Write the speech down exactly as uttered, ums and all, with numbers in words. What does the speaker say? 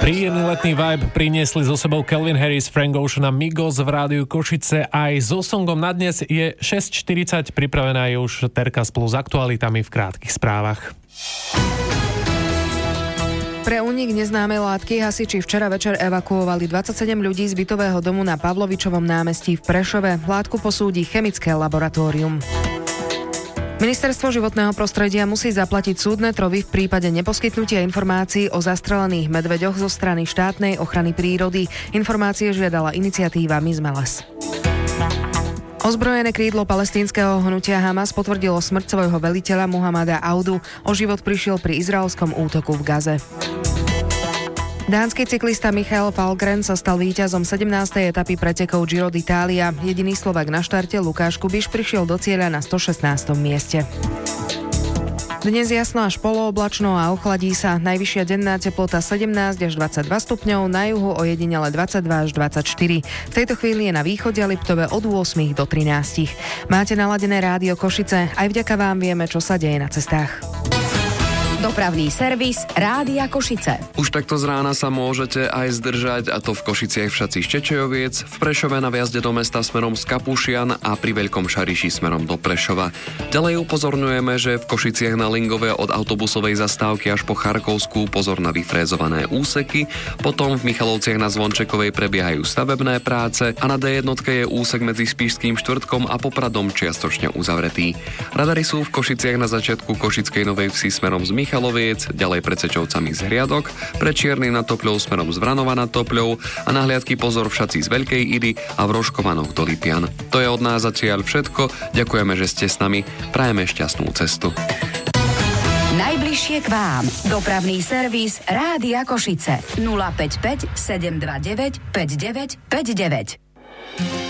Príjemný letný vibe priniesli so sebou Calvin Harris, Frank Ocean a Migos v rádiu Košice. Aj so songom na dnes je šesť štyridsať, pripravená je už Terka spolu s aktualitami v krátkych správach. Pre únik neznámej látky hasiči včera večer evakuovali dvadsaťsedem ľudí z bytového domu na Pavlovičovom námestí v Prešove. Látku posúdi chemické laboratórium. Ministerstvo životného prostredia musí zaplatiť súdne trovy v prípade neposkytnutia informácií o zastrelených medveďoch zo strany štátnej ochrany prírody. Informácie žiadala iniciatíva Mizmeles. Ozbrojené krídlo palestínskeho hnutia Hamas potvrdilo smrť svojho veliteľa Muhammada Audu. O život prišiel pri izraelskom útoku v Gaze. Dánsky cyklista Michael Falkren sa stal víťazom sedemnástej etapy pretekov Giro d'Italia. Jediný Slovák na štarte Lukáš Kubiš prišiel do cieľa na stošestnástom mieste. Dnes jasno až polooblačno a ochladí sa. Najvyššia denná teplota sedemnásť až dvadsaťdva stupňov, na juhu ojedinele dvadsaťdva až dvadsaťštyri. V tejto chvíli je na východe Liptove od ôsmich do trinástich. Máte naladené rádio Košice, aj vďaka vám vieme, čo sa deje na cestách. Dopravný servis Rádia Košice. Už takto z rána sa môžete aj zdržať, a to v Košiciach v Šaci Štečejoviec, v Prešove na vjazde do mesta smerom z Kapušian a pri Veľkom Šariši smerom do Prešova. Ďalej upozorňujeme, že v Košiciach na Lingove od autobusovej zastávky až po Charkovskú pozor na vyfrézované úseky, potom v Michalovciach na Zvončekovej prebiehajú stavebné práce a na dé jedna je úsek medzi Spišským štvrtkom a Popradom čiastočne uzavretý. Radary sú v Košiciach na začiatku Košickej Novej Vsi smerom z Michalovciach, Michaloviec, ďalej pred Sečovcami z Hriadok, pred Čiernym nad Topľou smerom z Vranova nad Topľou a na hliadky pozor v Šaci z Veľkej Idy a v Rožkovanoch do Lipian. To je od nás zatiaľ všetko, ďakujeme, že ste s nami, prajeme šťastnú cestu. Najbližšie k vám. Dopravný servis Rádia Košice. nula päť päť sedem dva deväť päť deväť päť deväť.